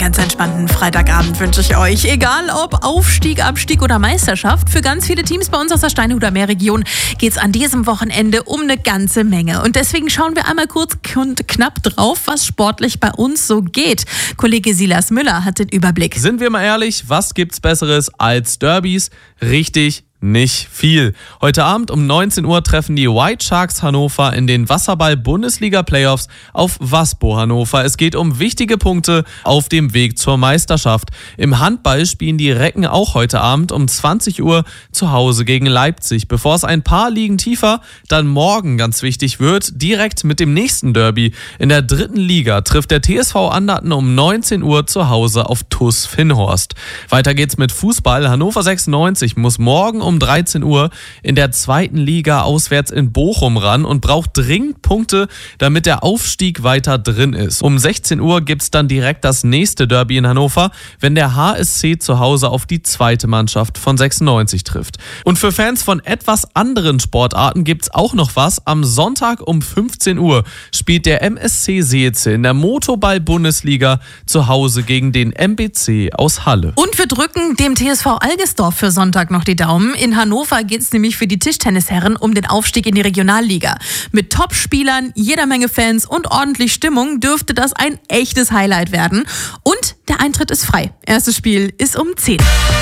ganz entspannten Freitagabend wünsche ich euch. Egal ob Aufstieg, Abstieg oder Meisterschaft, für ganz viele Teams bei uns aus der Steinhuder Meerregion geht es an diesem Wochenende um eine ganze Menge. Und deswegen schauen wir einmal kurz und knapp drauf, was sportlich bei uns so geht. Kollege Silas Müller hat den Überblick. Sind wir mal ehrlich, was gibt's Besseres als Derbys? Richtig, nicht viel. Heute Abend um 19 Uhr treffen die White Sharks Hannover in den Wasserball-Bundesliga-Playoffs auf Waspo Hannover. Es geht um wichtige Punkte auf dem Weg zur Meisterschaft. Im Handball spielen die Recken auch heute Abend um 20 Uhr zu Hause gegen Leipzig. Bevor es ein paar Ligen tiefer, dann morgen ganz wichtig wird, direkt mit dem nächsten Derby. In der 3. Liga trifft der TSV Anderten um 19 Uhr zu Hause auf TuS Finnhorst. Weiter geht's mit Fußball. Hannover 96 muss morgen um 13 Uhr in der 2. Liga auswärts in Bochum ran und braucht dringend Punkte, damit der Aufstieg weiter drin ist. Um 16 Uhr gibt's dann direkt das nächste Derby in Hannover, wenn der HSC zu Hause auf die zweite Mannschaft von 96 trifft. Und für Fans von etwas anderen Sportarten gibt's auch noch was. Am Sonntag um 15 Uhr spielt der MSC Seelze in der Motorball-Bundesliga zu Hause gegen den MBC aus Halle. Und wir drücken dem TSV Algesdorf für Sonntag noch die Daumen. In Hannover geht es nämlich für die Tischtennisherren um den Aufstieg in die Regionalliga. Mit Top-Spielern, jeder Menge Fans und ordentlich Stimmung dürfte das ein echtes Highlight werden. Und der Eintritt ist frei. Erstes Spiel ist um 10.